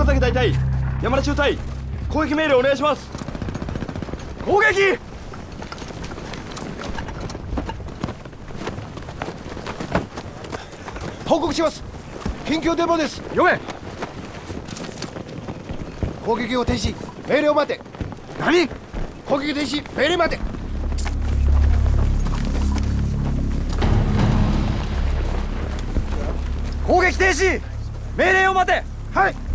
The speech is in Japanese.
崎大隊、山田中隊、攻撃命令お願いします。攻撃。 報告します。緊急デモです。 読め。 攻撃を停止、命令を待て。 何？ 攻撃停止、命令待て。 攻撃停止、命令を待て。 はい。